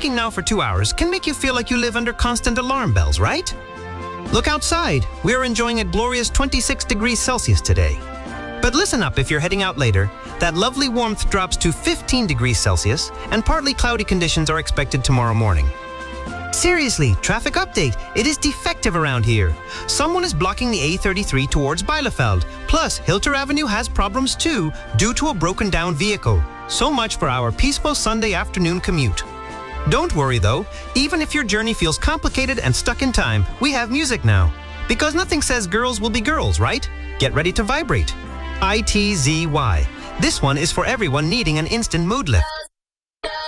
Working now for 2 hours can make you feel like you live under constant alarm bells, right? Look outside. We're enjoying a glorious 26 degrees Celsius today. But listen up if you're heading out later. That lovely warmth drops to 15 degrees Celsius, and partly cloudy conditions are expected tomorrow morning. Seriously, traffic update. It is defective around here. Someone is blocking the A33 towards Bielefeld. Plus, Hilter Avenue has problems too, due to a broken down vehicle. So much for our peaceful Sunday afternoon commute. Don't worry though, even if your journey feels complicated and stuck in time, we have music now. Because nothing says girls will be girls, right? Get ready to vibrate. ITZY. This one is for everyone needing an instant mood lift.